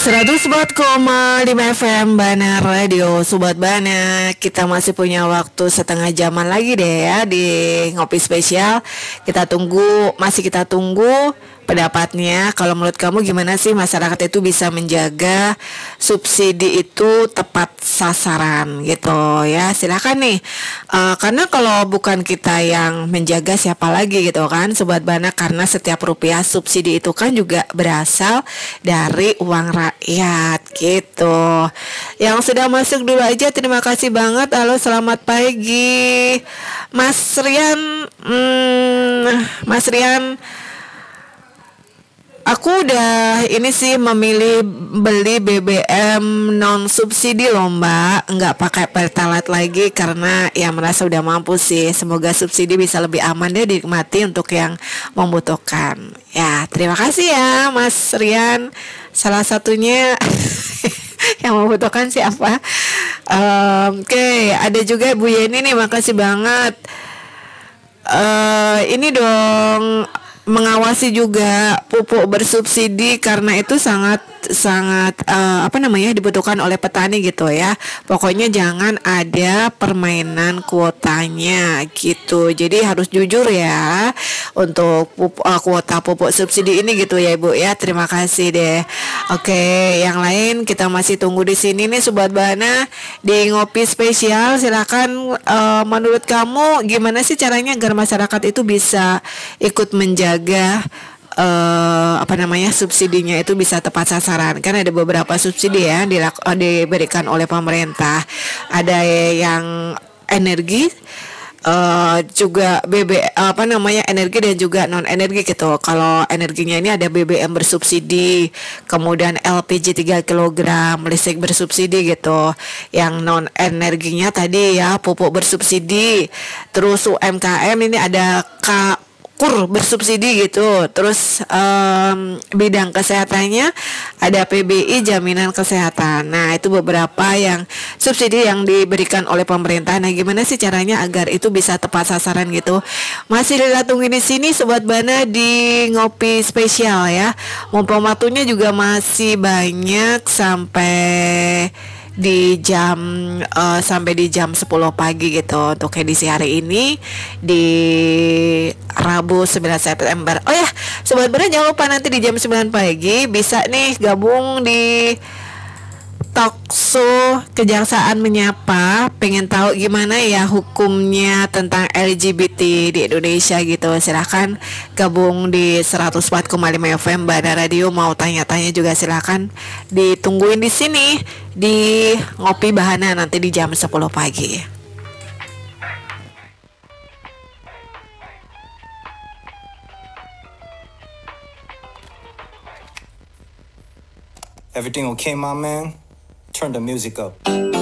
104,5 FM Bana Radio. Sobat Bana, kita masih punya waktu setengah jaman lagi deh ya di Ngopi Spesial. Kita tunggu pendapatnya. Kalau menurut kamu gimana sih masyarakat itu bisa menjaga subsidi itu tepat sasaran gitu ya? Silakan nih. Karena kalau bukan kita yang menjaga, siapa lagi gitu kan, Sobat Bana, karena setiap rupiah subsidi itu kan juga berasal dari uang rakyat gitu. Yang sudah masuk dulu aja, terima kasih banget. Halo, selamat pagi Mas Rian. Mas Rian, aku udah ini sih memilih beli BBM non subsidi loh Mbak, nggak pakai Pertalite lagi karena ya merasa udah mampu sih. Semoga subsidi bisa lebih aman deh dinikmati untuk yang membutuhkan. Ya terima kasih ya Mas Rian. Salah satunya yang membutuhkan siapa? Oke, ada juga Bu Yeni nih, makasih banget. Ini dong, mengawasi juga pupuk bersubsidi karena itu sangat dibutuhkan oleh petani gitu ya. Pokoknya jangan ada permainan kuotanya gitu. Jadi harus jujur ya untuk kuota pupuk subsidi ini gitu ya Ibu ya. Terima kasih deh. Oke, yang lain kita masih tunggu di sini nih Sobat Bana di Ngopi Spesial. Silakan, menurut kamu gimana sih caranya agar masyarakat itu bisa ikut menjaga subsidinya itu bisa tepat sasaran. Kan ada beberapa subsidi ya diberikan oleh pemerintah. Ada yang energi, juga energi dan juga non energi gitu. Kalau energinya ini ada BBM bersubsidi, kemudian LPG 3 kg, listrik bersubsidi gitu. Yang non energinya tadi ya pupuk bersubsidi. Terus UMKM ini ada KUR bersubsidi gitu. Terus bidang kesehatannya ada PBI, jaminan kesehatan. Nah itu beberapa yang subsidi yang diberikan oleh pemerintah. Nah gimana sih caranya agar itu bisa tepat sasaran gitu? Masih dilatungin di sini Sobat Bana di Ngopi Spesial ya. Mumpung waktunya juga masih banyak sampai di jam 10 pagi gitu untuk edisi hari ini di Rabu 9 September. Oh ya, Sobat Bana jangan lupa nanti di jam 9 pagi bisa nih gabung di Talkshow Kejaksaan Menyapa. Pengen tahu gimana ya hukumnya tentang LGBT di Indonesia gitu. Silahkan gabung di 104,5 FM Bana Radio. Mau tanya-tanya juga silahkan ditungguin di sini di Ngopi Bahana nanti di jam 10 pagi. Everything okay, my man? Turn the music up.